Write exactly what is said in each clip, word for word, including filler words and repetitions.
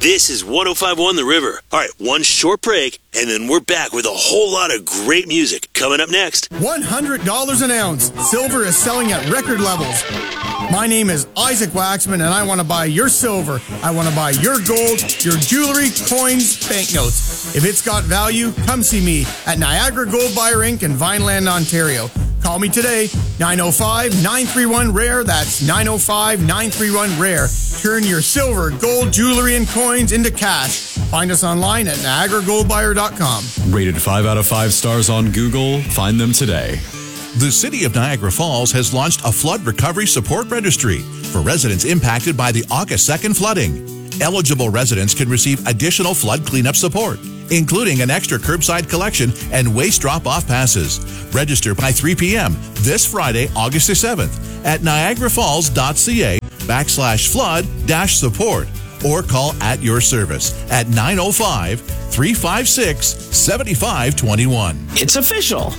This is one oh five point one The River. All right, one short break, and then we're back with a whole lot of great music coming up next. one hundred dollars an ounce. Silver is selling at record levels. My name is Isaac Waxman, and I want to buy your silver. I want to buy your gold, your jewelry, coins, banknotes. If it's got value, come see me at Niagara Gold Buyer Incorporated in Vineland, Ontario. Call me today, nine oh five, nine three one, R A R E. That's nine oh five, nine three one, R A R E. Turn your silver, gold, jewelry, and coins into cash. Find us online at niagara gold buyer dot com. Rated five out of five stars on Google. Find them today. The City of Niagara Falls has launched a flood recovery support registry for residents impacted by the August second flooding. Eligible residents can receive additional flood cleanup support, including an extra curbside collection and waste drop-off passes. Register by three p.m. this Friday, August the seventh at niagara falls dot c a backslash flood dash support or call at your service at nine oh five, three five six, seven five two one. It's official.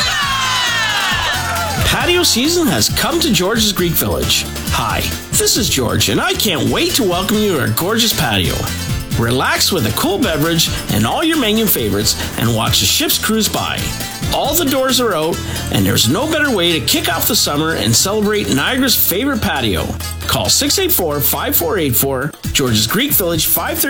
Patio season has come to George's Greek Village. Hi, this is George, and I can't wait to welcome you to our gorgeous patio. Relax with a cool beverage and all your menu favorites and watch the ships cruise by. All the doors are out, and there's no better way to kick off the summer and celebrate Niagara's favorite patio. Call six eight four, five four eight four, George's Greek Village, five thirty